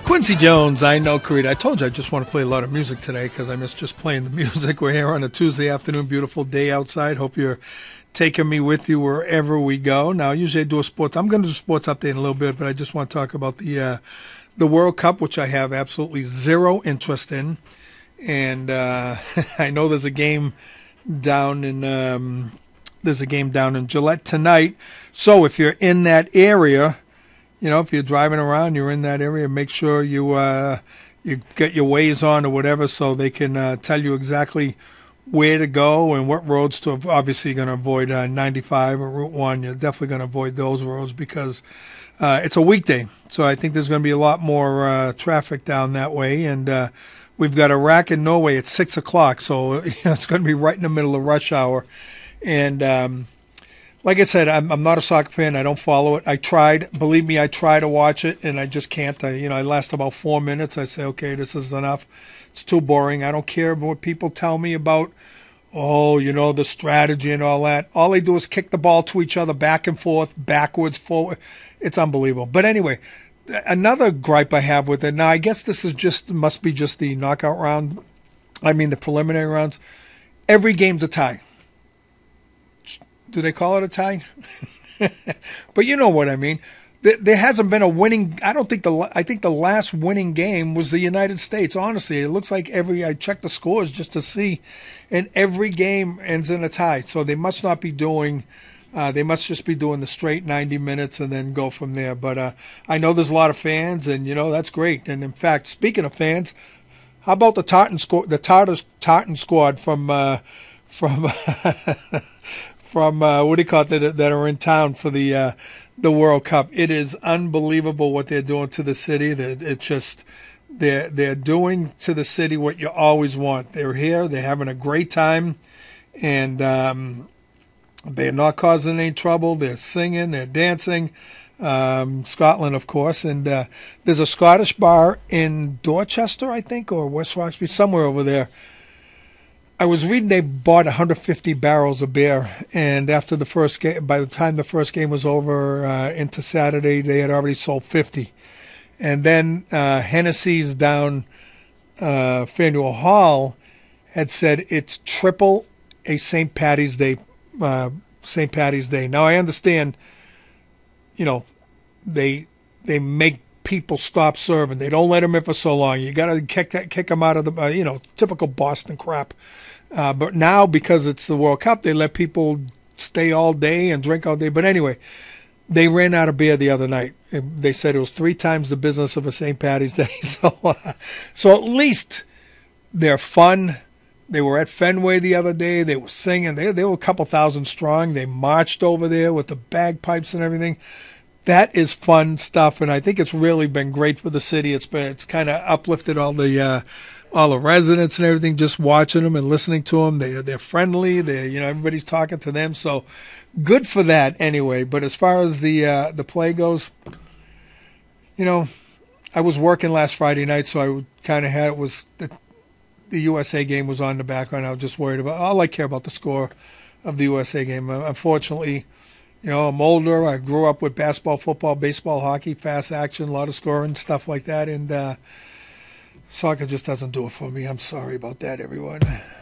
Quincy Jones, I Know Creed. I told you I just want to play a lot of music today because I miss just playing the music. We're here on a Tuesday afternoon, beautiful day outside. Hope you're taking me with you wherever we go. Now, usually I do a sports. I'm going to do a sports update in a little bit, but I just want to talk about the World Cup, which I have absolutely zero interest in. And I know there's a game down in Gillette tonight. So if you're in that area, you know, if you're driving around, you're in that area, make sure you get your Waze on or whatever so they can tell you exactly where to go and what roads to. Obviously, you're going to avoid 95 or Route 1. You're definitely going to avoid those roads because it's a weekday. So I think there's going to be a lot more traffic down that way. And we've got Iraq and Norway at 6 o'clock. So it's going to be right in the middle of rush hour. And like I said, I'm not a soccer fan. I don't follow it. I tried. Believe me, I try to watch it, and I just can't. I last about 4 minutes. I say, okay, this is enough. It's too boring. I don't care what people tell me about, the strategy and all that. All they do is kick the ball to each other back and forth, backwards, forward. It's unbelievable. But anyway, another gripe I have with it. Now, I guess this must be just the knockout round. I mean, the preliminary rounds. Every game's a tie. Do they call it a tie? But you know what I mean. There hasn't been a winning. I think the last winning game was the United States. Honestly, it looks like I checked the scores just to see, and every game ends in a tie. So they must not be doing. They must just be doing the straight 90 minutes and then go from there. But I know there's a lot of fans, and that's great. And in fact, speaking of fans, how about the Tartan squad from from what do you call it, that are in town for the World Cup? It is unbelievable what they're doing to the city. They're doing to the city what you always want. They're here. They're having a great time, and they're not causing any trouble. They're singing. They're dancing. Scotland, of course, and there's a Scottish bar in Dorchester, I think, or West Roxby, somewhere over there. I was reading they bought 150 barrels of beer, and after the first game, by the time the first game was over into Saturday, they had already sold 50. And then Hennessy's down Faneuil Hall had said it's triple a St. Paddy's Day. Now I understand, they make people stop serving. They don't let them in for so long. You got to kick them out of the typical Boston crap. But now, because it's the World Cup, they let people stay all day and drink all day. But anyway, they ran out of beer the other night. They said it was 3 times the business of a St. Paddy's Day. So at least they're fun. They were at Fenway the other day. They were singing. They were a couple thousand strong. They marched over there with the bagpipes and everything. That is fun stuff, and I think it's really been great for the city. It's kind of uplifted all the residents and everything, just watching them and listening to them. They're friendly. Everybody's talking to them. So good for that anyway. But as far as the play goes, I was working last Friday night, so I kind of had the USA game was on in the background. I was just worried about. All I care about the score of the USA game. Unfortunately, I'm older. I grew up with basketball, football, baseball, hockey, fast action, a lot of scoring, stuff like that, and. Soccer just doesn't do it for me. I'm sorry about that, everyone.